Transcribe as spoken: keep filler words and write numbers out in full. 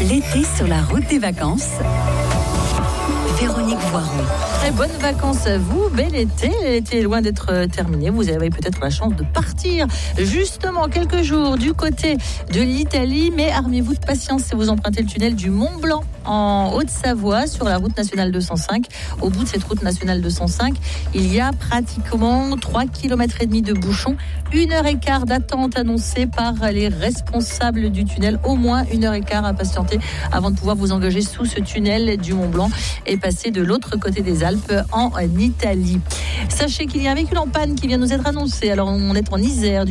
L'été sur la route des vacances. Véronique Voiron. Très bonnes vacances à vous, bel été. L'été est loin d'être terminé. Vous avez peut-être la chance de partir justement quelques jours du côté de l'Italie, mais armez-vous de patience si vous empruntez le tunnel du Mont Blanc en Haute-Savoie sur la route nationale deux cent cinq. Au bout de cette route nationale deux cent cinq, il y a pratiquement trois kilomètres et demi de bouchons, une heure et quart d'attente annoncée par les responsables du tunnel, au moins une heure et quart à patienter avant de pouvoir vous engager sous ce tunnel du Mont Blanc et passer de l'autre côté des Alpes en Italie. Sachez qu'il y a un véhicule en panne qui vient nous être annoncé. Alors on est en Isère. Du